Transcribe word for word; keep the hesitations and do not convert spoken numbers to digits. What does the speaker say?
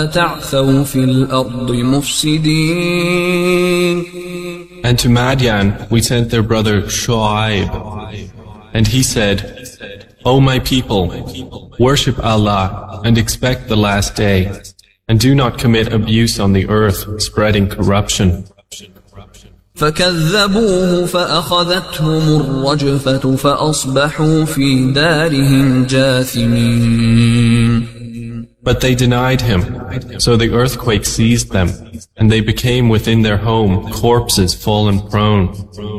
تعثوا في الأرض مفسدين. And to Madian we sent their brother Shu'aib, and he said, O my people, worship Allah and expect the last day, and do not commit abuse on the earth, spreading corruption. فكذبوه فأخذتهم الرجفة فأصبحوا في دارهم جاثمين. But they denied him, so the earthquake seized them, and they became within their home corpses fallen prone.